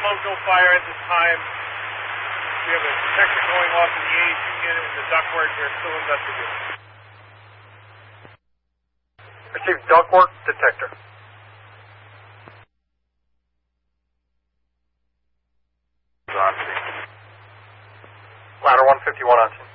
smoke, no fire at this time. We have a detector going off in the AHU unit in the ductwork. We're still investigating. Received ductwork detector. On scene. Ladder 151 on scene.